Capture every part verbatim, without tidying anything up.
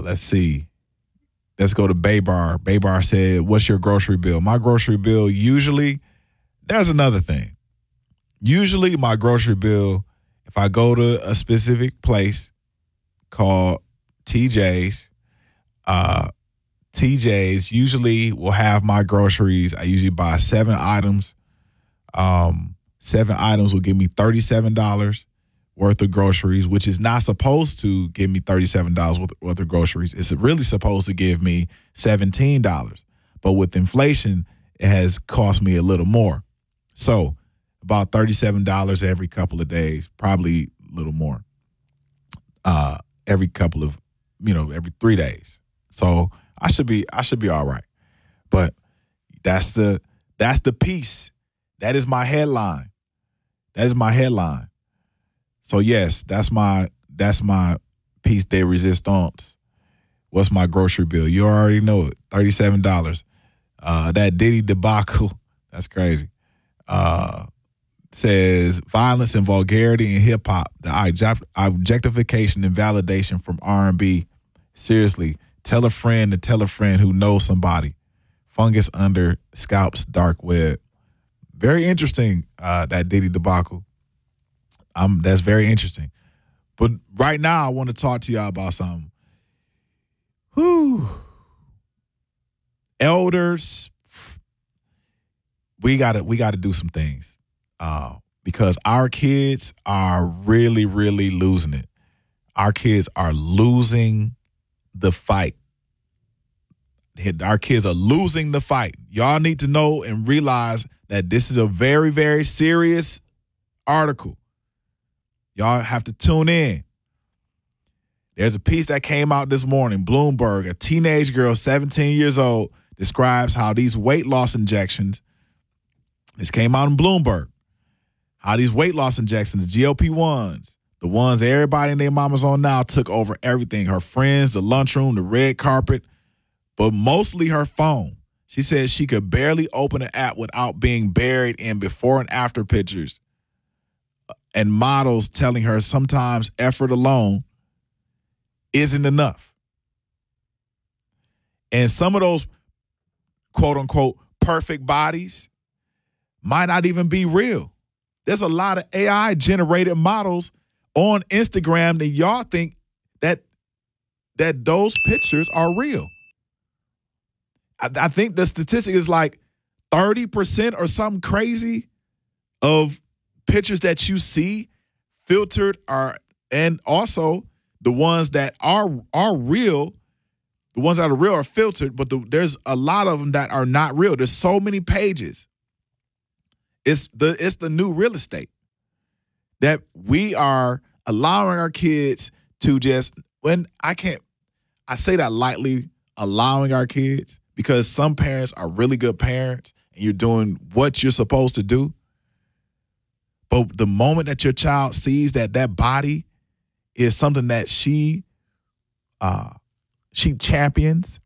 let's see. Let's go to Baybar. Baybar said, what's your grocery bill? My grocery bill usually, there's another thing. Usually my grocery bill, if I go to a specific place called T J's, uh, T J's usually will have my groceries. I usually buy seven items. Um, seven items will give me thirty-seven dollars worth of groceries, which is not supposed to give me thirty-seven dollars worth, worth of groceries. It's really supposed to give me seventeen dollars. But with inflation, it has cost me a little more. So about thirty-seven dollars every couple of days, probably a little more. Uh, every couple of, you know, every three days. So I should be, I should be all right. But that's the, that's the piece. That is my headline. That is my headline. So yes, that's my, that's my piece de resistance. What's my grocery bill? You already know it. thirty-seven dollars. Uh, that Diddy debacle. That's crazy. Uh, says violence and vulgarity in hip hop, the object- objectification and validation from R and B. Seriously, tell a friend to tell a friend who knows somebody. Fungus under scalp's dark web. Very interesting, uh, that Diddy debacle. Um, that's very interesting. But right now, I want to talk to y'all about something. Whew. Elders, we gotta we gotta do some things. Uh, because our kids are really, really losing it. Our kids are losing the fight. Our kids are losing the fight. Y'all need to know and realize that this is a very, very serious article. Y'all have to tune in. There's a piece that came out this morning. Bloomberg, a teenage girl, seventeen years old, describes how these weight loss injections, this came out in Bloomberg, how these weight loss injections, the G L P ones, the ones everybody and their mamas on now, took over everything. Her friends, the lunchroom, the red carpet, but mostly her phone. She says she could barely open an app without being buried in before and after pictures and models telling her sometimes effort alone isn't enough. And some of those quote unquote perfect bodies might not even be real. There's a lot of A I generated models on Instagram that y'all think that that those pictures are real. I, I think the statistic is like thirty percent or something crazy of pictures that you see filtered are, and also the ones that are are real, the ones that are real are filtered, but the, there's a lot of them that are not real. There's so many pages. It's the it's the new real estate that we are allowing our kids to just, when I can't, I say that lightly, allowing our kids, because some parents are really good parents and you're doing what you're supposed to do. But the moment that your child sees that that body is something that she uh, she champions,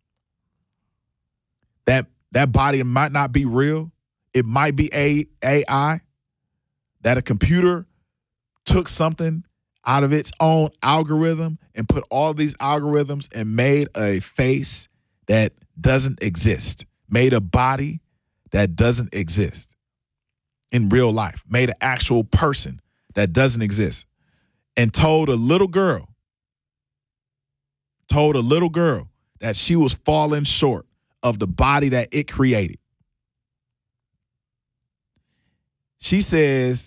that that body might not be real. It might be a AI, that a computer took something out of its own algorithm and put all these algorithms and made a face that doesn't exist, made a body that doesn't exist in real life, made an actual person that doesn't exist, and told a little girl, told a little girl that she was falling short of the body that it created. She says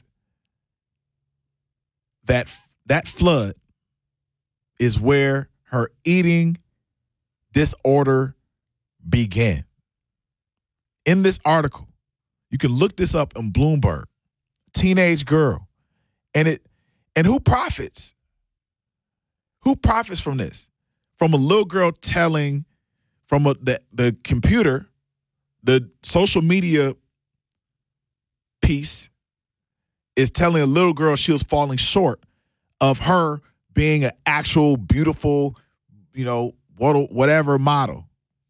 that that flood is where her eating disorder began. In this article, you can look this up in Bloomberg, teenage girl, and it and who profits? Who profits from this? From a little girl telling, from a, the the computer, the social media piece is telling a little girl she was falling short of her being an actual beautiful, you know, whatever model.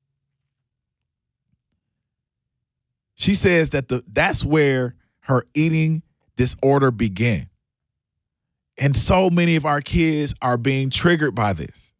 She says that the that's where her eating disorder began. And so many of our kids are being triggered by this.